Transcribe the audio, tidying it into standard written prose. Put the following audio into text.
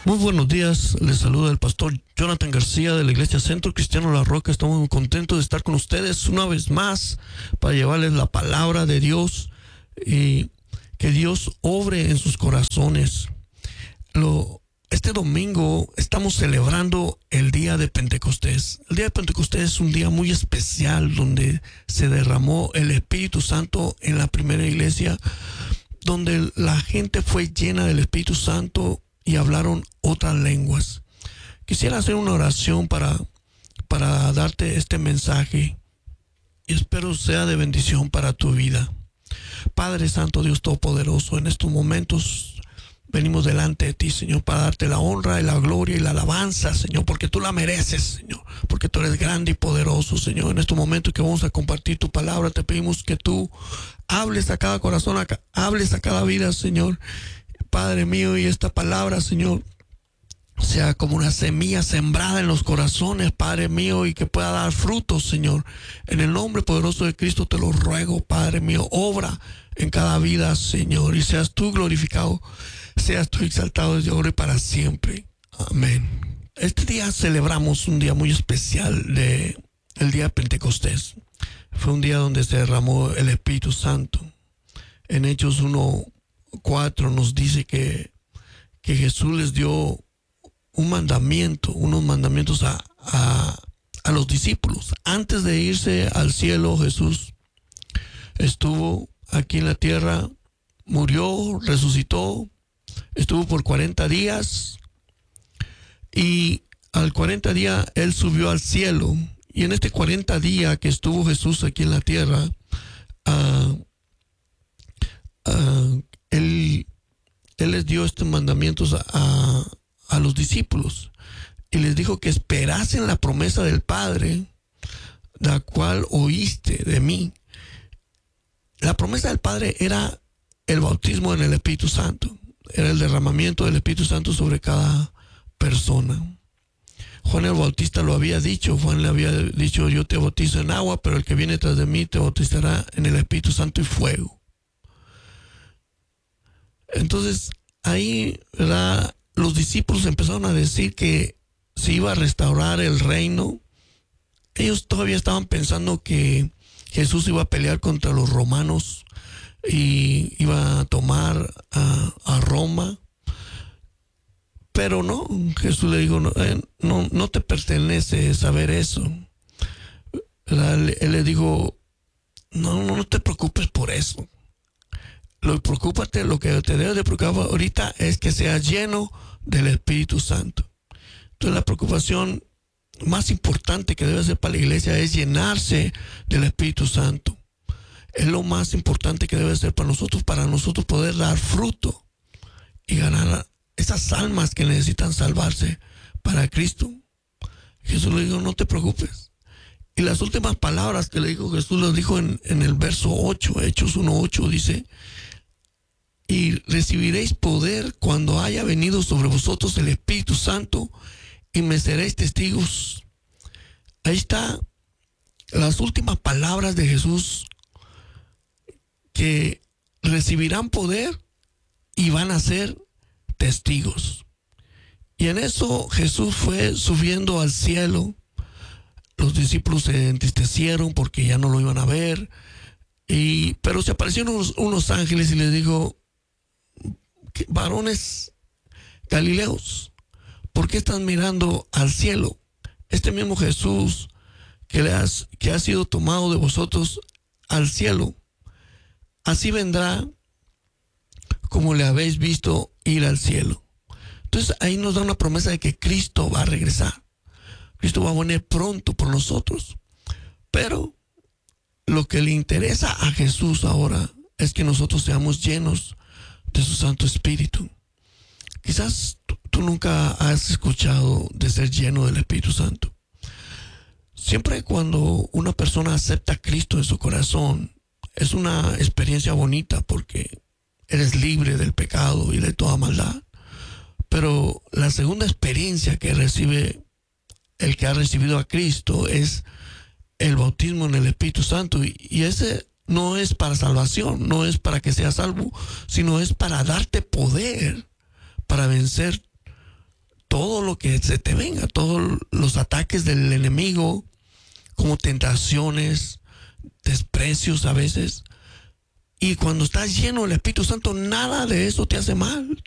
Muy buenos días, les saluda el pastor Jonathan García de la Iglesia Centro Cristiano La Roca. Estamos muy contentos de estar con ustedes una vez más para llevarles la palabra de Dios y que Dios obre en sus corazones. Este domingo estamos celebrando el día de Pentecostés. El día de Pentecostés es un día muy especial donde se derramó el Espíritu Santo en la primera iglesia, donde la gente fue llena del Espíritu Santo y hablaron otras lenguas. Quisiera hacer una oración para darte este mensaje y espero sea de bendición para tu vida. Padre Santo, Dios Todopoderoso, en estos momentos venimos delante de ti, Señor, para darte la honra y la gloria y la alabanza, Señor, porque tú la mereces, Señor, porque tú eres grande y poderoso, Señor. En estos momentos que vamos a compartir tu palabra, te pedimos que tú hables a cada corazón, hables a cada vida, Señor, Padre mío, y esta palabra, Señor, sea como una semilla sembrada en los corazones, Padre mío, y que pueda dar frutos, Señor. En el nombre poderoso de Cristo te lo ruego, Padre mío, obra en cada vida, Señor, y seas tú glorificado, seas tú exaltado desde ahora y para siempre. Amén. Este día celebramos un día muy especial el día de Pentecostés. Fue un día donde se derramó el Espíritu Santo. En Hechos 1:4 nos dice que Jesús les dio unos mandamientos a los discípulos. Antes de irse al cielo, Jesús estuvo aquí en la tierra, murió, resucitó, estuvo por 40 días y al 40 días Él subió al cielo. Y en este 40 días que estuvo Jesús aquí en la tierra, Él les dio estos mandamientos a los discípulos y les dijo que esperasen la promesa del Padre, la cual oíste de mí. La promesa del Padre era el bautismo en el Espíritu Santo, era el derramamiento del Espíritu Santo sobre cada persona. Juan el Bautista lo había dicho. Juan le había dicho: yo te bautizo en agua, pero el que viene tras de mí te bautizará en el Espíritu Santo y fuego. Entonces ahí, ¿verdad?, los discípulos empezaron a decir que se iba a restaurar el reino. Ellos todavía estaban pensando que Jesús iba a pelear contra los romanos y iba a tomar a Roma. Pero no, Jesús le dijo: no te pertenece saber eso. Él le dijo: no te preocupes por eso. Lo que te debe de preocupar ahorita es que seas lleno del Espíritu Santo. Entonces la preocupación más importante que debe ser para la iglesia es llenarse del Espíritu Santo. Es lo más importante que debe ser para nosotros poder dar fruto y ganar esas almas que necesitan salvarse para Cristo. Jesús le dijo: no te preocupes. Y las últimas palabras que le dijo Jesús las dijo en el verso 8, Hechos 1:8, dice: y recibiréis poder cuando haya venido sobre vosotros el Espíritu Santo, y me seréis testigos. Ahí está las últimas palabras de Jesús, que recibirán poder y van a ser testigos. Y en eso Jesús fue subiendo al cielo. Los discípulos se entristecieron porque ya no lo iban a ver, pero se aparecieron unos ángeles y les dijo: varones galileos, ¿por qué están mirando al cielo? Este mismo Jesús que ha sido tomado de vosotros al cielo, así vendrá como le habéis visto ir al cielo. Entonces ahí nos da una promesa de que Cristo va a regresar. Cristo va a venir pronto por nosotros. Pero lo que le interesa a Jesús ahora es que nosotros seamos llenos de su Santo Espíritu. Quizás tú nunca has escuchado de ser lleno del Espíritu Santo. Siempre cuando una persona acepta a Cristo en su corazón, es una experiencia bonita porque eres libre del pecado y de toda maldad. Pero la segunda experiencia que recibe el que ha recibido a Cristo es el bautismo en el Espíritu Santo, y ese no es para salvación, no es para que seas salvo, sino es para darte poder para vencer lo que se te venga, todos los ataques del enemigo, como tentaciones, desprecios a veces. Y cuando estás lleno del Espíritu Santo, nada de eso te hace mal.